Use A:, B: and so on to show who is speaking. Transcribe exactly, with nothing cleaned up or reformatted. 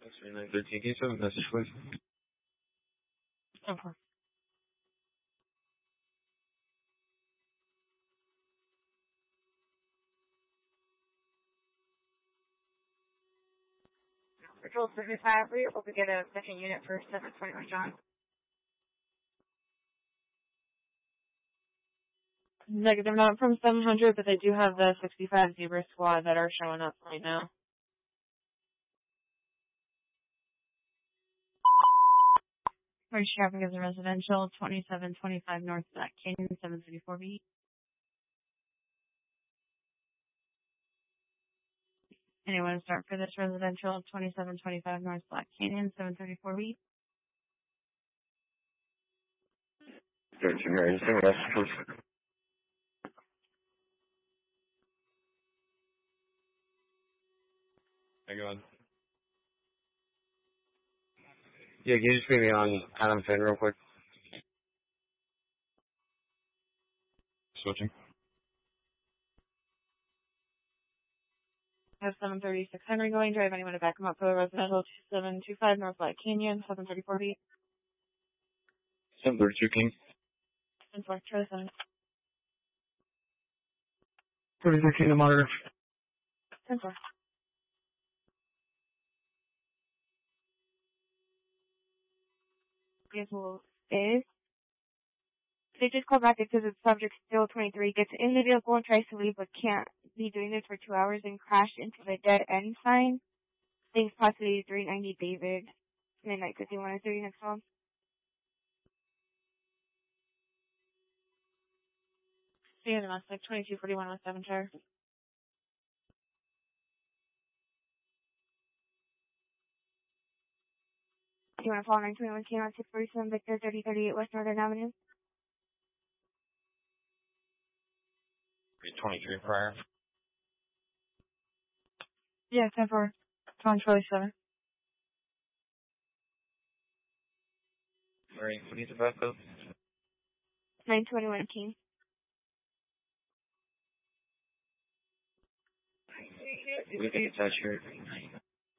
A: X-ray nine thirteen, can you send a message, please?
B: Okay. Patrol seventy-five, we're able to get a second unit for seven twenty-one John. Negative, not from seven hundred, but they do have the sixty-five Zebra squad that are showing up right now. First traffic is a residential, twenty-seven twenty-five North Black Canyon, seven thirty-four B. Anyone start for this residential, twenty-seven twenty-five North Black Canyon, seven thirty-four B?
A: thirteen, Mary, send a message, please. Hang on. Yeah, can you just put me on Adam Finn real quick? Switching.
B: I have seven thirty-six Henry going. Drive anyone to back him up for the residential, two seven two five North Black Canyon, seven thirty-four B.
A: seven thirty-two King.
B: ten four, try the seven.
A: thirty-two King to monitor.
B: ten four. Vehicle is. They just call back because it's subject still twenty-three, gets in the vehicle and tries to leave but can't be doing this for two hours and crashed into the dead end sign. Things possibly three ninety David, midnight fifty-one and thirty next one. Stay in the Mustang, twenty-two forty-one West Devonshire. Do you want to follow nine twenty-one K on six forty-seven Victor, thirty thirty-eight West Northern Avenue?
A: twenty-three prior.
B: Yeah, ten four. John Charlie seven.
A: Mary, what needs a backup?
B: nine twenty-one King.
A: We can attach here.